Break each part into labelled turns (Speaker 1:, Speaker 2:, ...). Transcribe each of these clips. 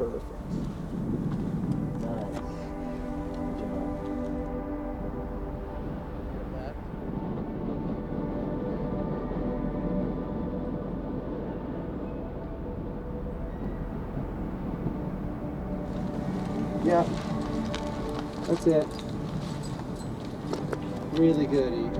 Speaker 1: Perfect. Nice. Good job. Yeah, that's it. Really good, E.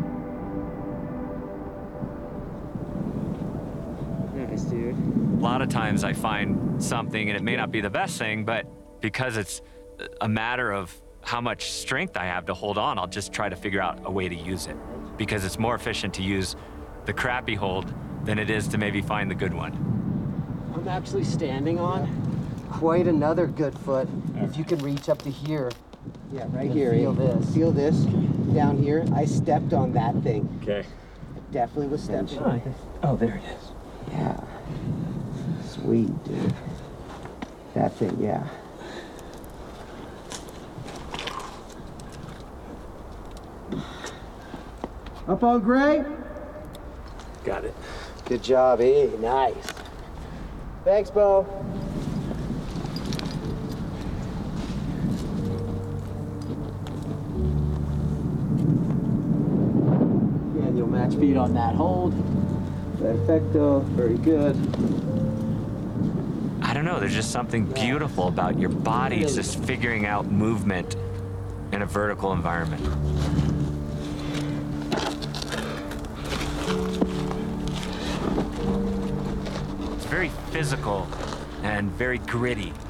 Speaker 1: Nice, dude.
Speaker 2: A lot of times I find something and it may not be the best thing, but because it's a matter of how much strength I have to hold on, I'll just try to figure out a way to use it, because it's more efficient to use the crappy hold than it is to maybe find the good one.
Speaker 1: I'm actually standing on quite another good foot. If you can reach up to here. Yeah, right here. Feel this. Feel this down here. I stepped on that thing.
Speaker 2: Okay.
Speaker 1: I definitely was stepping on it.
Speaker 2: Oh, there it is.
Speaker 1: Yeah. Sweet, dude. That thing, yeah. Up on Gray?
Speaker 2: Got it.
Speaker 1: Good job, E. Nice. Thanks, Bo. Yeah, you'll match feet on that hold. Perfecto. Very good.
Speaker 2: I don't know, there's just something beautiful about your body's just figuring out movement in a vertical environment. It's very physical and very gritty.